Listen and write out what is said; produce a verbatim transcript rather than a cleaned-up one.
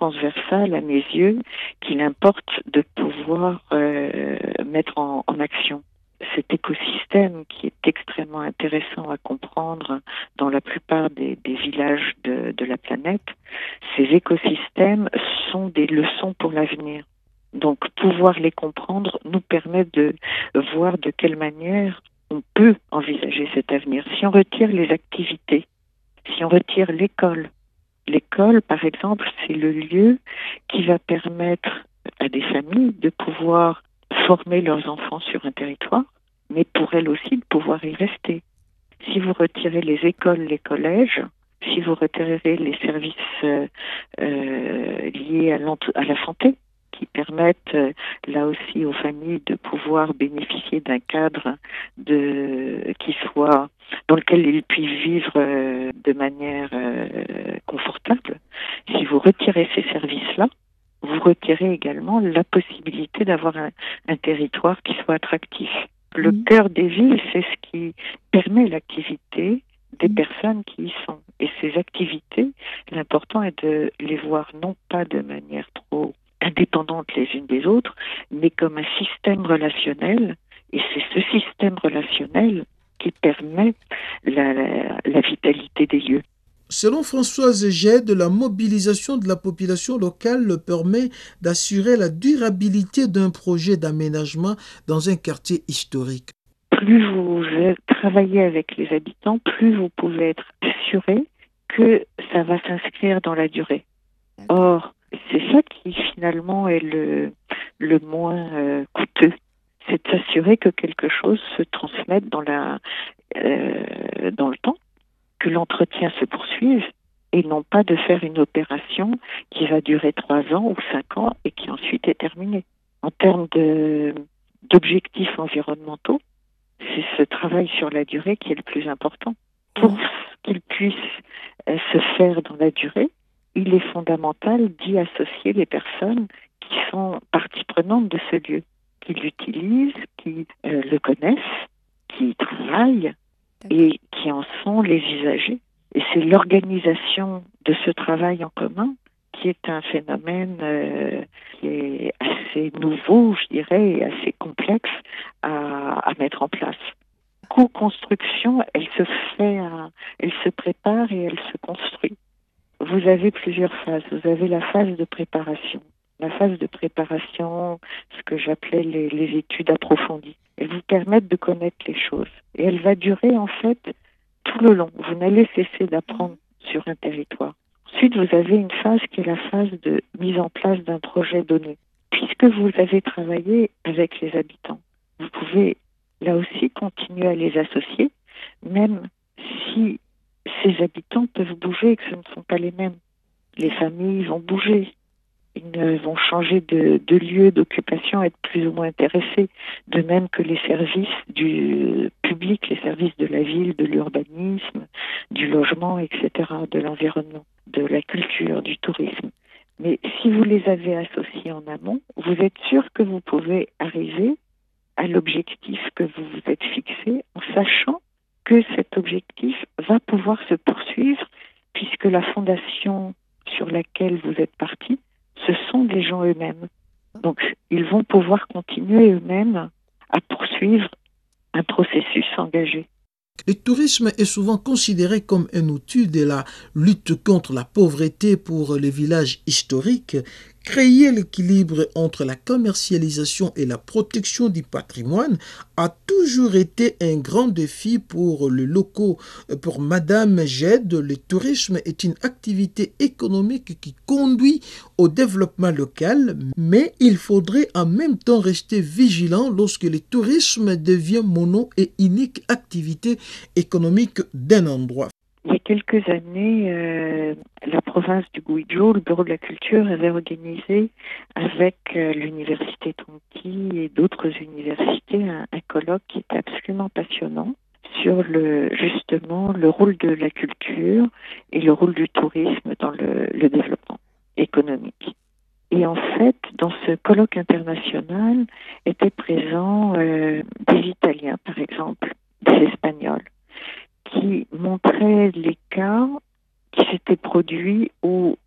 transversal à mes yeux qu'il importe de pouvoir euh, mettre en, en action. Cet écosystème qui est extrêmement intéressant à comprendre dans la plupart des, des villages de, de la planète, ces écosystèmes sont des leçons pour l'avenir. Donc pouvoir les comprendre nous permet de voir de quelle manière on peut envisager cet avenir. Si on retire les activités, si on retire l'école, l'école par exemple, c'est le lieu qui va permettre à des familles de pouvoir former leurs enfants sur un territoire, mais pour elles aussi de pouvoir y rester. Si vous retirez les écoles, les collèges, si vous retirez les services euh, euh, liés à, à la santé, qui permettent euh, là aussi aux familles de pouvoir bénéficier d'un cadre de, qui soit dans lequel ils puissent vivre euh, de manière euh, confortable. Si vous retirez ces services-là, vous retirez également la possibilité d'avoir un, un territoire qui soit attractif. Le mmh. cœur des villes, c'est ce qui permet l'activité des mmh. personnes qui y sont. Et ces activités, l'important est de les voir non pas de manière trop indépendantes les unes des autres, mais comme un système relationnel. Et c'est ce système relationnel qui permet la, la, la vitalité des lieux. Selon Françoise Gède, la mobilisation de la population locale permet d'assurer la durabilité d'un projet d'aménagement dans un quartier historique. Plus vous travaillez avec les habitants, plus vous pouvez être assuré que ça va s'inscrire dans la durée. Or, c'est ça qui finalement est le, le moins euh, coûteux. C'est de s'assurer que quelque chose se transmette dans, la, euh, dans le temps, que l'entretien se poursuive et non pas de faire une opération qui va durer trois ans ou cinq ans et qui ensuite est terminée. En termes de, d'objectifs environnementaux, c'est ce travail sur la durée qui est le plus important. Pour qu'il puisse euh, se faire dans la durée, il est fondamental d'y associer les personnes qui sont partie prenante de ce lieu, qui l'utilisent, qui euh, le connaissent, qui y travaillent et qui en sont les usagers. Et c'est l'organisation de ce travail en commun qui est un phénomène euh, qui est assez nouveau, je dirais, et assez complexe à, à mettre en place. La co-construction, elle se fait, à, elle se prépare et elle se construit. Vous avez plusieurs phases. Vous avez la phase de préparation. La phase de préparation, ce que j'appelais les, les études approfondies. Elles vous permettent de connaître les choses. Et elle va durer en fait tout le long. Vous n'allez cesser d'apprendre sur un territoire. Ensuite, vous avez une phase qui est la phase de mise en place d'un projet donné. Puisque vous avez travaillé avec les habitants, vous pouvez là aussi continuer à les associer, même si ces habitants peuvent bouger et que ce ne sont pas les mêmes. Les familles vont bouger. Ils vont changer de, de lieu d'occupation, être plus ou moins intéressés. De même que les services du public, les services de la ville, de l'urbanisme, du logement, et cetera, de l'environnement, de la culture, du tourisme. Mais si vous les avez associés en amont, vous êtes sûr que vous pouvez arriver à l'objectif que vous vous êtes fixé en sachant que cet objectif va pouvoir se poursuivre puisque la fondation sur laquelle vous êtes parti, ce sont des gens eux-mêmes. Donc, ils vont pouvoir continuer eux-mêmes à poursuivre un processus engagé. Le tourisme est souvent considéré comme un outil de la lutte contre la pauvreté pour les villages historiques. Créer l'équilibre entre la commercialisation et la protection du patrimoine a toujours été un grand défi pour les locaux. Pour Madame Gède, le tourisme est une activité économique qui conduit au développement local, mais il faudrait en même temps rester vigilant lorsque le tourisme devient mono et unique activité économique d'un endroit. Il y a quelques années, euh, la province du Guizhou, le bureau de la culture, avait organisé avec euh, l'université Tonki et d'autres universités un, un colloque qui était absolument passionnant sur le justement le rôle de la culture et le rôle du tourisme dans le, le développement économique. Et en fait, dans ce colloque international étaient présents euh, des Italiens, par exemple, des Espagnols, qui montrait les cas qui s'étaient produits où